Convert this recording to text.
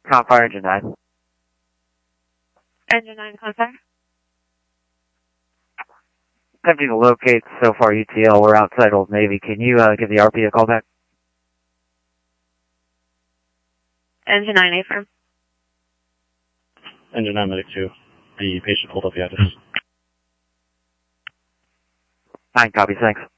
Confire Engine 9. Engine 9, Confire. Attempting to locate so far UTL. We're outside Old Navy. Can you give the RP a call back? Engine 9, affirm. Engine 9, Medic 2. The patient hold up the address. 9 copies, thanks.